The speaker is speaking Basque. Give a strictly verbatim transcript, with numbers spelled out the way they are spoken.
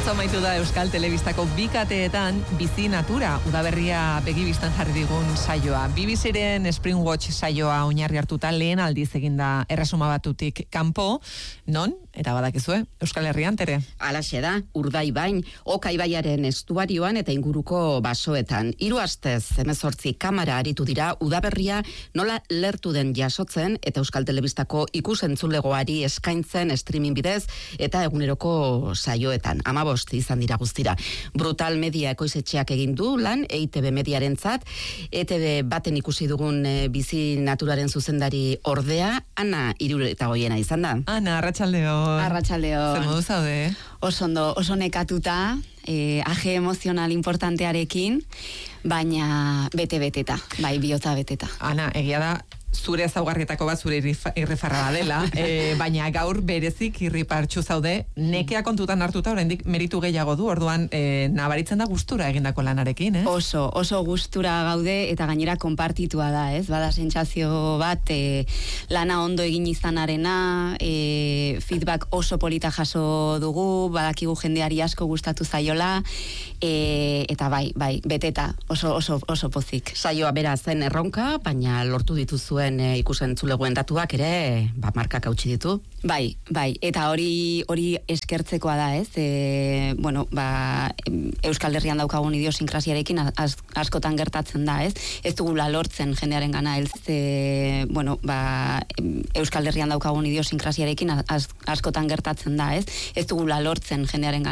amaitu da Euskal Telebistako bikateetan bizi natura udaberria begibistan jarri digun saioa. B B C-ren Springwatch saioa oinarri hartuta lehen aldiz eginda erresuma batutik kanpo, non? Eta badakizue, Euskal Herrian, Tere? Alaxe da, Urdaibain, Oka ibaiaren estuarioan eta inguruko basoetan. Hiru astez, hemezortzi kamera aritu dira udaberria nola lertu den jasotzen eta Euskal Telebistako ikus-entzulegoari eskaintzen streaming bidez eta eguneroko saioetan. Amabost izan dira guztira. Brutal Media ekoizetxeak egin du lan, E I T B mediarentzat, E T B baten ikusi dugun e, bizi naturaren zuzendari ordea, Ana Irureta goiena izan da. Ana, arratsaldeo. Arratsaldeon. Zer modu zaude? Oso ondo, oso nekatuta, eh, aje emozional importantearekin, baina bete-beteta, bai, bihotza beteta. Ana, egia da, zure ezaugarrietako bat zure irrifarra dela, e, baina gaur berezik irripartxu zaude, nekea kontutan hartuta oraindik meritu gehiago du, orduan e, nabaritzen da gustura egindako lanarekin, eh? Oso, oso gustura gaude eta gainera konpartitua da, ez? Bada sentsazio bat, e, lana ondo egin izanarena, e, feedback oso polita jaso dugu, badakigu jendeari asko gustatu zaiola, e, eta bai, bai, beteta, oso, oso, oso pozik. Saioa bera zen erronka, baina lortu dituzuen e, ikusen-entzulegoen datuak ere, ba, markak hautsi ditu. Bai, bai, eta hori hori eskertzekoa da, ez? E, bueno, ba, Euskal Herrian daukagun idiosinkrasiarekin az, askotan gertatzen da, ez? Ez dugula lortzen jendearen gana heltzen, e, bueno, ba, Euskal Herrian daukagun idiosinkrasiarekin az, askotan gertatzen da, ez? Ez dugula lortzen jendearen gana